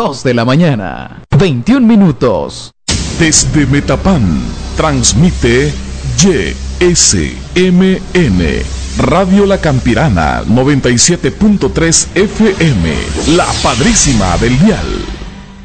2 de la mañana, 21 minutos. Desde Metapán, transmite YSMN, Radio La Campirana, 97.3 FM, la padrísima del dial.